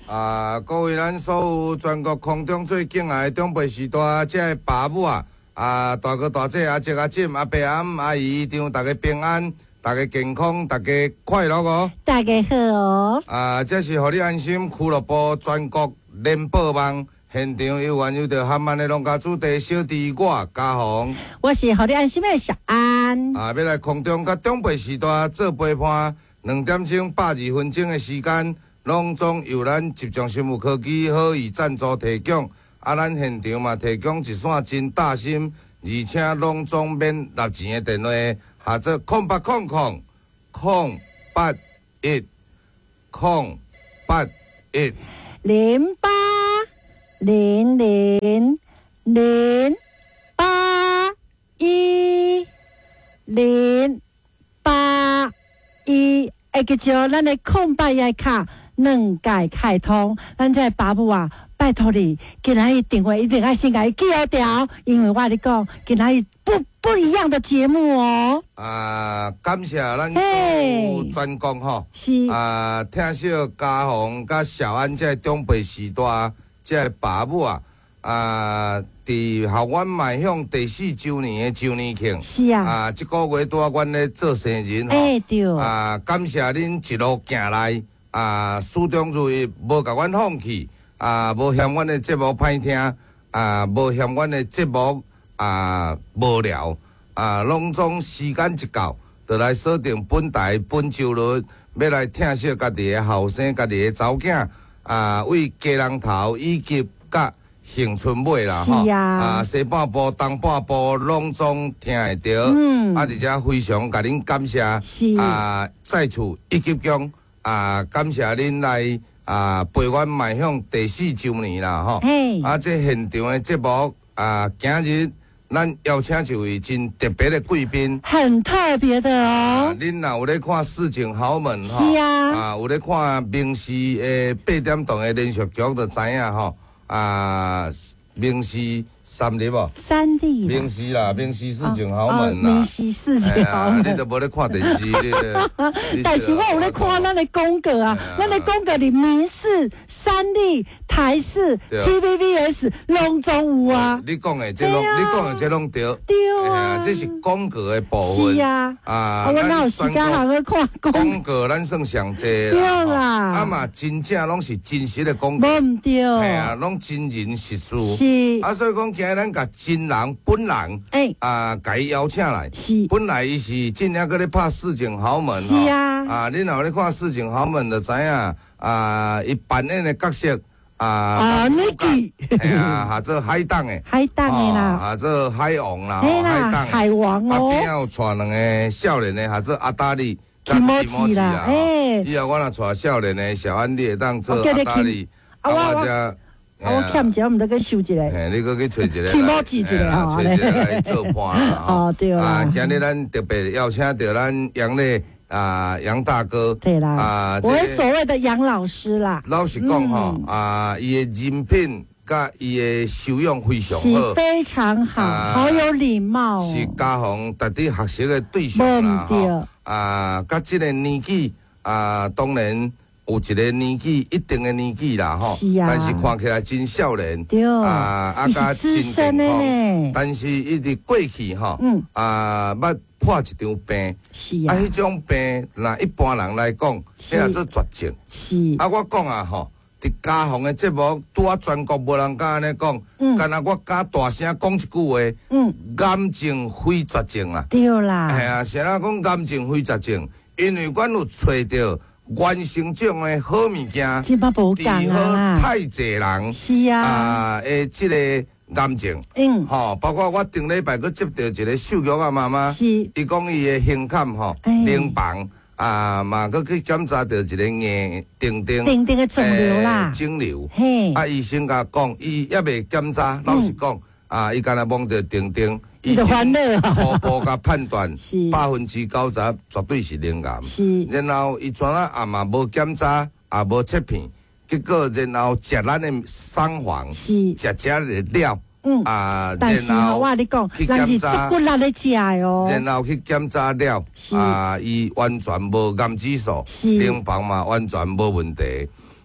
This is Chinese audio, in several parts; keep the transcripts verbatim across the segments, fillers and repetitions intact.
啊，各位咱所有全国空中最敬爱的长辈时代，这个爸母啊，啊大哥大姐阿叔阿婶阿伯阿姆阿姨姨丈，大家平安，大家健康，大家快乐哦！ 大家好哦！ 啊，这是互你安心俱乐部全国联播网现场有缘有着含万的农家主题小弟我嘉宏， 我是互你安心的小安。 啊，要来空中甲长辈时代做陪伴，两点钟百二分钟的时间。拢总由咱集中生物科技好意赞助提供，啊，咱现场嘛提供一线真大心，而且拢总免纳钱的电话，或者空八空空空八一空八一零八零零零八一零八一，会记住咱的空白页卡。两界开通，咱这爸母啊，拜托你，今仔日电话一定要先给记好掉，因为我跟你讲，今仔日不不一样的节目哦。 啊，感谢咱所有全国吼， 是啊，听小嘉宏甲小安这长辈时代，这爸母啊，啊，伫校园迈向第四周年的周年庆， 是啊， 啊，即个月拄啊，阮咧做生日吼， 哎对， 啊，感谢恁一路行来。啊，始终如一，无甲阮放弃，啊，无嫌阮的节目歹听，啊，无嫌阮的节目啊无聊，啊，拢总时间一到，就来锁定本台本周日，要来听惜家己的后生，家己的查某囝，啊，为家人头以及甲恒春尾啦，吼，啊，西半部、东半部拢总听会到，嗯，啊，而且非常甲恁感谢，啊，再次一级奖。啊，感谢恁来啊，陪阮迈向第四周年啦，吼！啊，这现场的节目啊，今日咱邀请一位真特别的贵宾， 很特别的哦。 恁若有咧看《市井豪门》吼， 是啊， 啊，有咧看明视诶八点档的连续剧，就知影吼，啊，明视三立无？ 三立。 明视啦，明视市井豪门啦。 明视市井豪门。 你都无咧看电视咧。 但是我有咧看咱的宫格啊，咱的宫格里明视、三立、台视、T V B S 拢总有啊。 你讲的这拢，你讲的这拢对。 对啊。 这是宫格的部分。 是啊。 啊。 我哪有时间还要看宫？ 宫格咱算上济啦。 对啦。 啊嘛，真正拢是真实的宫格。 无唔对。 系啊，拢真人实事。 是。 啊，所以讲今日咱甲真人本人，诶，啊，甲伊邀请来。 是。 本来伊是真正搁咧拍《市井豪门》 吼。是啊。 啊，你若咧看《市井豪门》就知影，啊，伊扮演的角色。啊， 啊 ，Niki， 系啊，或者海党诶， 海党诶啦， 或者海王啦， 海党，海王哦， 啊边有带两个少年诶，或者阿达利、 提莫吉啦， 诶，以后我若带少年诶，小安你会当做阿达利，啊我遮。 我欠钱，我们都去收一个。 嘿，你搁去找一个， 提莫吉一个吼，找一个来做伴啦。 哦，对啦。 啊，今日咱特别邀请到咱杨烈。啊，杨大哥， 对啦， 啊， 我所谓的杨老师啦。 老实讲吼，啊，伊的人品甲伊的修养非常好， 非常好，好有礼貌， 是嘉宏值得学习的对象啦。吼，啊，甲这个年纪，啊，当然有一个年纪一定的年纪啦，吼，但是看起来真少年， 对， 啊，啊，甲真健康，但是伊伫过去吼，啊，捌。破一场病， 是啊，迄种病，若一般人来讲，迄也做绝症。 是啊，我讲啊吼，伫嘉宏的节目，拄啊全国无人敢安尼讲，嗯，干那我敢大声讲一句话，嗯，癌症非绝症啦。 对啦。 系啊，谁人讲癌症非绝症？因为阮有找到原生种的好物件， 治好太济人。 是啊。 啊，诶，即个。癌症，嗯，吼，包括我顶礼拜佫接到一个瘦肉啊妈妈，是，伊讲伊的胸坎吼，淋房啊，嘛佫去检查到一个硬钉钉， 钉钉的肿瘤啦， 肿瘤，嘿，啊，医生甲讲，伊还未检查，老实讲，啊，伊敢若摸到钉钉， 伊就烦恼， 初步甲判断，百分之九十绝对是鳞癌，是，然后伊全啊也嘛无检查，也无切片。结果，然后食咱的桑黄，食食的料，嗯啊，然后去检查， 骨力咧食哦， 然后去检查了，啊，伊完全无癌指数，临床嘛完全无问题，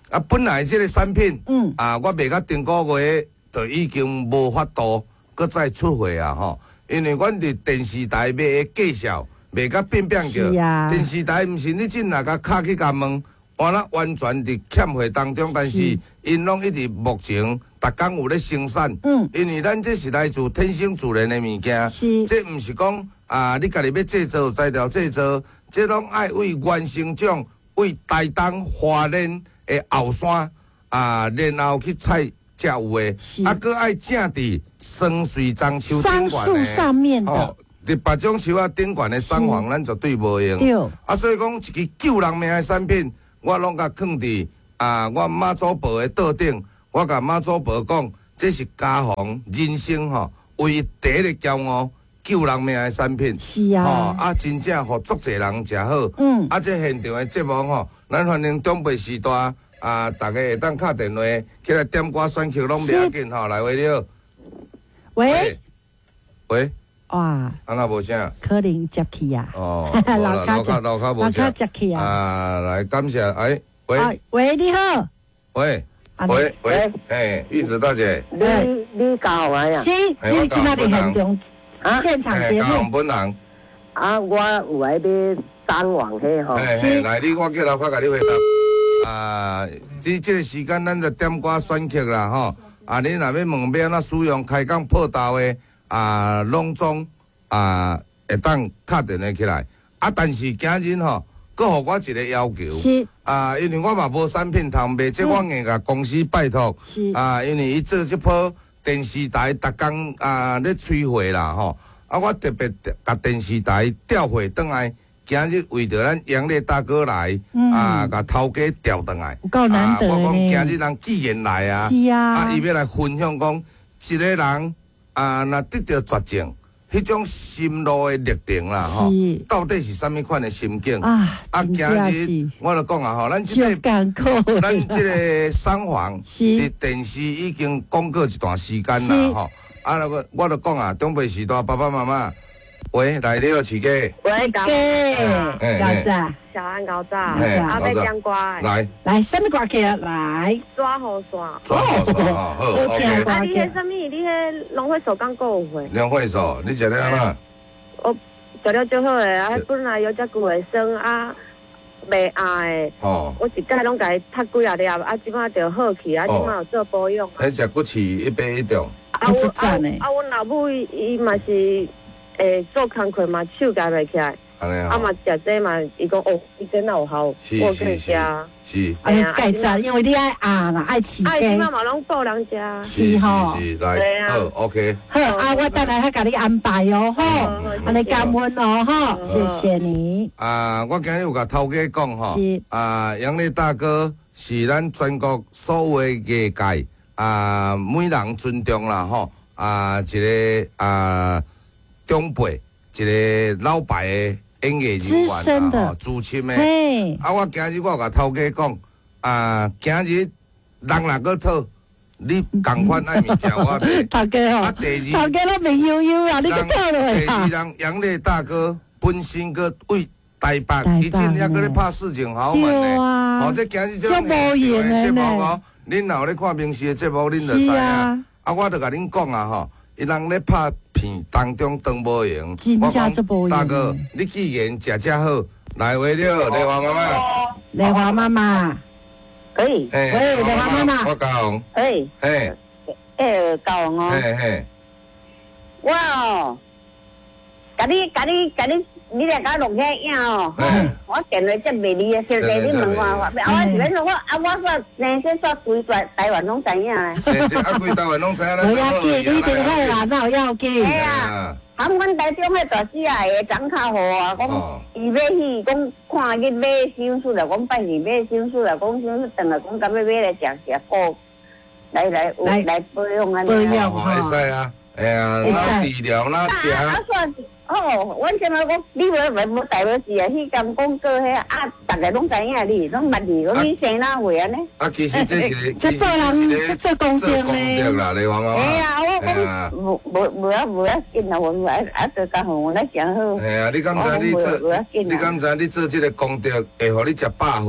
啊，本来即个产品， 嗯啊，我卖到顶个月就已经无法度搁再出货啊吼，因为阮伫电视台卖的介绍，卖甲变变叫， 是啊电视台毋是你进来甲敲去甲问，完了完全伫欠货当中，但是因拢一直目前逐工有咧生产， 嗯因为咱这是来自天生自然的物件， 是这毋是讲啊，你家己要制作材料制作，这拢爱为原生种，为台东花莲的后山啊，然后去采才有的， 是啊，搁爱正伫双水樟树顶桑树悬的， 上面的， 哦，伫别种树啊顶悬的sản房，咱绝对无用。 对， 啊，所以讲一支救人命的产品，我拢甲放伫啊，我妈祖婆的桌顶，我甲妈祖婆讲，这是家防人生吼，唯一第一个骄傲救人命的产品。 是啊， 吼、啊，真正互足侪人食好。 嗯啊，这现场的节目吼，咱欢迎中北时代啊，大家会当敲电话起来点歌选曲拢袂要紧吼，来话了。 喂， 喂， 哇， 啊那无啥。 可能接起啊， 哦， 老卡老卡老卡无老卡啥。 接起啊， 啊，来感谢，哎，喂， 啊喂，你好， 喂， 啊喂，喂，哎，玉子大姐， 你你教我呀？ 是，你今仔日现场啊现场节哎，高雄目， 本人， 啊，我有来要三网去吼。 哎哎，来，你我叫老卡甲你回答。啊，这这个时间咱就点歌选曲啦，吼。啊，你若要问要安怎使用开讲破豆的啊，拢总啊会当敲电话起来。啊，但是今日吼，搁互我一个要求。 是啊，因为我嘛无产品通卖，即我硬甲公司拜托。 是啊，因为伊做即波电视台，逐工啊咧催货啦吼。啊，我特别甲电视台调货转来，今日为着咱杨烈大哥来， 嗯啊，甲头家调转来。 够难得啊、我讲呢今日人既然来啊， 是啊啊，伊要来分享讲，一个人啊，若得到绝症，迄种心路的历程啦吼是， 到底是啥物款的心境？ 啊， 啊， 真今日正是我就讲啊吼，咱即就个。 艰苦的咱即个商房是伫电视已经广告一段时间是啦，吼。啊，那个我就讲啊，中北时代爸爸妈妈，喂，来你好，饲鸡， 喂，教给嘿老仔小安高炸， 嘿啊， 高炸要讲歌的， 来来，什么歌曲啊？来， 抓好耍。 抓好耍吼，好好听 ，OK。 啊，你迄什么？你迄农会手工够有会？ 两会所，你食了安怎？ 我做了最好的啊，本来有遮久的生啊，袂压的。 吼， 我一届拢甲伊读几啊粒，啊，即摆就好去，啊，即摆有做保养。 迄只骨刺一杯一中， 啊， 很我啊赞呢啊，阮老母伊伊嘛是诶做工课嘛，手夹袂起来。 安尼啊嘛吼， 食这嘛，伊讲哦，伊真有效， 是我去是是食。 是啊，你盖赞，因为你爱啊啦，爱饲啊，伊即鸡摆。嘛拢报人食。 是吼是， 对来， 啊好，OK。 好啊，我等下还甲你安排哦，吼，安尼感恩哦，吼，谢谢你。 啊，我今日有甲头家讲吼是， 啊，杨烈大哥是咱全国所有的业界啊，每人尊重啦吼，啊，一个啊长辈，一个老牌的演艺人员资深的啦，吼，资深的。 嘿， 啊，我今日我有甲头家讲，啊，今日人若搁讨，你共款爱物件我买。 头家啊， 哦， 第二。 头家都未悠悠啊，你个套落第二啊。 人杨烈大哥本身个为台北， 台北伊真正搁咧拍四情豪门对啊呢。哦，这今日这这无闲的节目呢哦，恁若有咧看明视的节目，恁就知影。 是啊啊，我就甲恁讲啊吼，伊人咧拍片当中当无闲。 真正我讲做无闲大哥，你既然食遮好，来话了，丽华妈妈。 丽华妈妈， 可以， 嘿喂丽华妈妈我讲， 可以， 嘿， 诶，教哦。 嘿嘿， 我哦，甲你甲你甲你，你来甲录遐影哦。 嘿我电话真袂离啊，小弟你问我，我啊我是要说我啊我说生说说规台台湾拢知影咧。 这这啊，规台湾拢知影咱不要紧，你电话啦，那有要紧。 哎呀，含阮台中迄大师啊，会长较好啊，讲伊要去讲看去买手术啦，讲拜二买手术啦，讲手术等来讲甲要买来食食补，来来有来来保养安尼。 保养哦，会使啊，哎呀，那治疗那啊吃。 啊说哦，阮先来讲，你无无无大无事啊，迄间广告迄啊，逐个拢知影你，拢捌你，讲你生哪位安尼？ 啊，其实这是这做人这做公正做呢功德啦，你话妈妈。 哎呀，我哎呀讲无无无啊无啊紧啊，我我啊啊做家伙我来讲好。 哎呀，你敢知你做？你敢知你做这个功德会互你食百岁？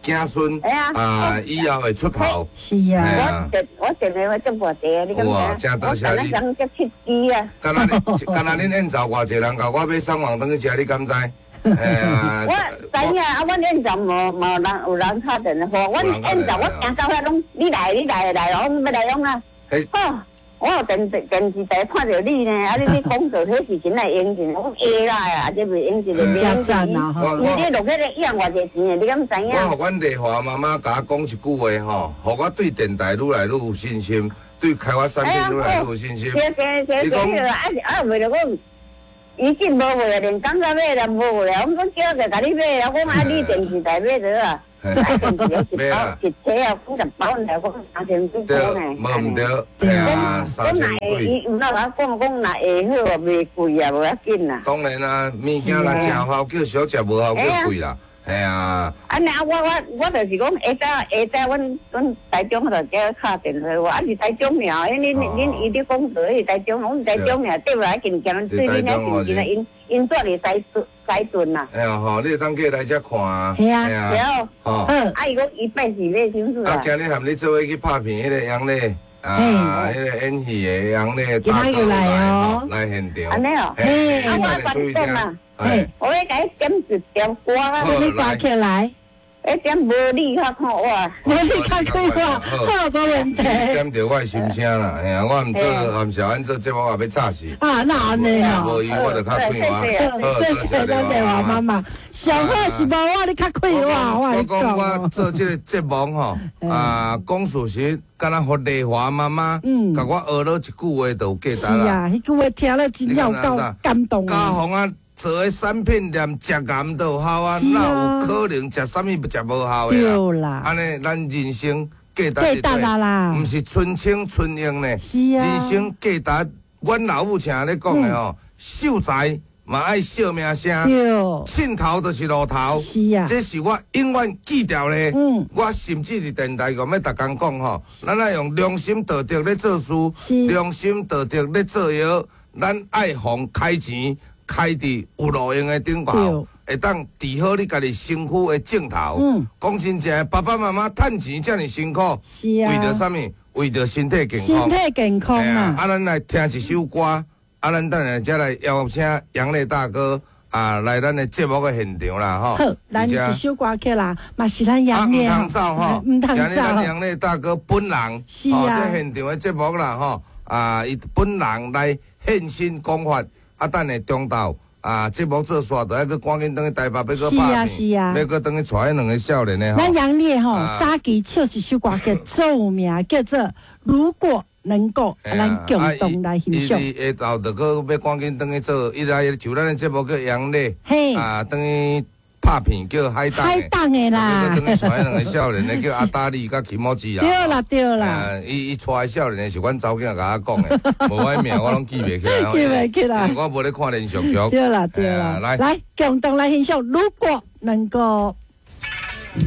子孙哎呀啊以后会出头。 是啊， 哎呀我电我电话我接无地，你敢哇知？ 真多谢你我刚才接七支啊。 敢若恁，敢若恁演奏偌济人甲我买送网登去食，你敢知？哎呀， 我知影啊，阮演奏无无人有人敲电话，阮演奏我行到遐拢，你来你来来，我要来用啊。 嘿， 好，我有电电电视台看到你呢，啊你你讲到迄是真来用钱，我下来啊，这袂用钱就真袂用赞啊！ 我因为你落迄个养偌济钱的，你敢知影？ 我互阮丽华妈妈甲我讲一句话吼，互我对电台愈来愈有信心，对开发产品愈来愈有信心。 谢谢谢谢，迄个啊啊为了讲。伊进无卖啊，连港仔买了无卖啊，我讲叫个甲你买啊，我讲啊你电视台买着啊，啊电视台一包一车啊，我十包来，我三千几对， 箍呢。 无毋对，哎呀，三千几。 伊有哪甲讲讲若会好，袂贵啊，无要紧啦。 当然啦，物件若食好叫小食，无好叫贵啦。哎呀， 啊，那我我我就是讲下早下早，阮阮台中就叫敲电话，我啊是台中尔，因恁恁伊咧讲到是台中，我们台中尔，对无来近近对恁遐近近啊，因因做哩西顿西顿啦。 哎呀吼，你当过来遮看啊。 系啊， 然后， 吼， 啊伊讲伊拜是买手术啊， 啊。 今日含你做伙去拍片，迄个杨丽啊，迄个演戏的杨丽大哥来吼，来现场。 安尼哦， 嘿， 啊我注意听讲啊， 哎， 我要甲伊点一条歌啊， 你挂起来， 一点无力较看我。 我你看开话，好无问题。 点着我的心声啦，哎呀，我毋做，含小安做节目也要吵死。 啊，那安尼哦。 无伊我就较快活。 谢谢咱电话妈妈，上好是无我你较快活，我我来讲我讲。 做这个节目吼，啊，讲事实，敢若互丽华妈妈， 嗯甲我学了一句话就有价是值啦。 啊，迄句话听了真要够感动加啊！ 红啊，做的产品连食癌都有效啊， 是啊哪有可能食啥物食无效的啦？ 对啦， 安尼，咱人生价值价值啊啦毋是春青春英呢。 是啊人生价值，阮老母常咧讲的吼，秀才嘛爱惜命声。 对， 凊头就是路头， 是啊这是我永远记住咧。 嗯我甚至伫电台讲要逐工讲吼，咱爱用良心道德咧做事， 是良心道德咧做药，咱爱互开钱开伫有路用的顶头，会当治好你家己身躯的正头。 嗯讲真正，爸爸妈妈趁钱遮尔辛苦， 是啊为着啥物？为着身体健身康。 体健康哎呀啊！ 啊，咱来听一首歌，啊，咱等下再来邀请杨丽大哥啊来咱的节目的现场啦，吼。 好，咱一首歌曲啦，嘛是咱杨烈啊，唔通走吼， 唔通今日咱走。 杨丽大哥本人， 是啊这现场的节目啦，吼，啊，伊本人来现身讲法，啊，等下中昼。啊，节目做煞，就要去赶紧转去台北，要去是啊拍片， 是啊要去转去带迄两个少年的吼。 咱杨烈吼啊， 早期唱一首歌曲奏名叫做《如果能够》， 哎呀咱共同来欣赏。 伊伊下昼就搁要赶紧转去做，伊来就咱的节目叫杨丽， 嘿， 啊，转去拍片叫海胆海的。 档的啦啊，，等于带两个少年的叫阿达利甲奇莫吉啦。 对啦对啦， 啊，伊伊带的少年的是阮查某囝甲我讲的，无我名我拢记袂起来。 记袂起来因为我无咧看连续剧。 对啦对啦哎呀，来来共同来欣赏。如果能够。